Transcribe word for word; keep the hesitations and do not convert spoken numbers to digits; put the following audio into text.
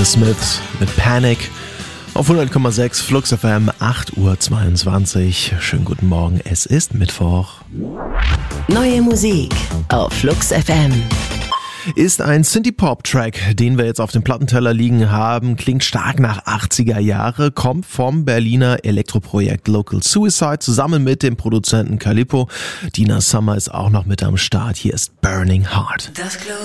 Smiths mit Panic auf hundert Komma sechs Flux F M, acht Uhr zweiundzwanzig. Schönen guten Morgen, es ist Mittwoch. Neue Musik auf Flux F M. Ist ein Synthie-Pop-Track, den wir jetzt auf dem Plattenteller liegen haben, klingt stark nach achtziger Jahre, kommt vom Berliner Elektroprojekt Local Suicide zusammen mit dem Produzenten Calippo. Dina Summer ist auch noch mit am Start. Hier ist Burning Heart.